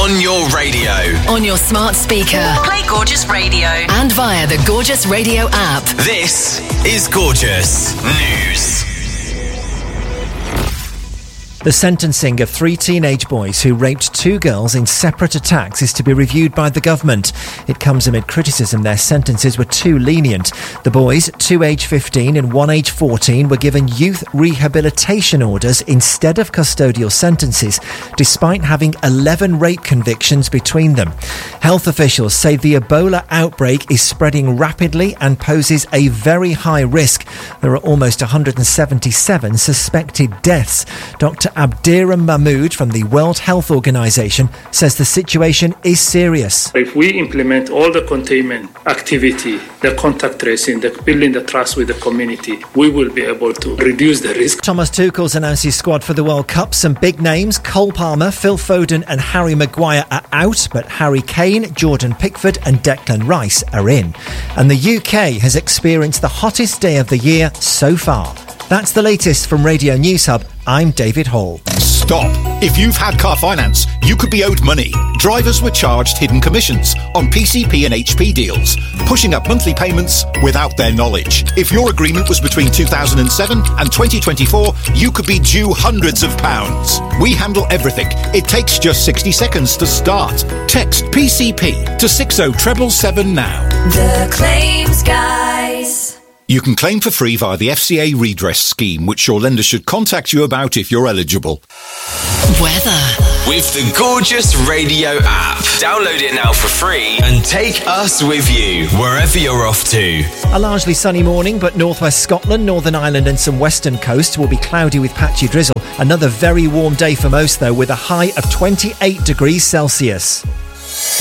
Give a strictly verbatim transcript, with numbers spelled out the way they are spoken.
On your radio. On your smart speaker. Play Gorgeous Radio. And via the Gorgeous Radio app. This is Gorgeous News. The sentencing of three teenage boys who raped two girls in separate attacks is to be reviewed by the government. It comes amid criticism their sentences were too lenient. The boys, two age fifteen and one age fourteen, were given youth rehabilitation orders instead of custodial sentences, despite having eleven rape convictions between them. Health officials say the Ebola outbreak is spreading rapidly and poses a very high risk. There are almost one hundred seventy-seven suspected deaths. Doctor Abdiram Mahmood from the World Health Organization says the situation is serious. If we implement all the containment activity, the contact tracing, the building the trust with the community, we will be able to reduce the risk. Thomas Tuchel's announced his squad for the World Cup. Some big names, Cole Palmer, Phil Foden and Harry Maguire are out, but Harry Kane, Jordan Pickford and Declan Rice are in. And the U K has experienced the hottest day of the year so far. That's the latest from Radio News Hub. I'm David Hall. Stop. If you've had car finance, you could be owed money. Drivers were charged hidden commissions on P C P and H P deals, pushing up monthly payments without their knowledge. If your agreement was between two thousand seven and twenty twenty-four, you could be due hundreds of pounds. We handle everything. It takes just sixty seconds to start. Text P C P to six oh seven seven now. The Claims Guys. You can claim for free via the F C A redress scheme, which your lender should contact you about if you're eligible. Weather. With the Gorgeous Radio app. Download it now for free and take us with you wherever you're off to. A largely sunny morning, but northwest Scotland, Northern Ireland and some western coast will be cloudy with patchy drizzle. Another very warm day for most, though, with a high of twenty-eight degrees Celsius.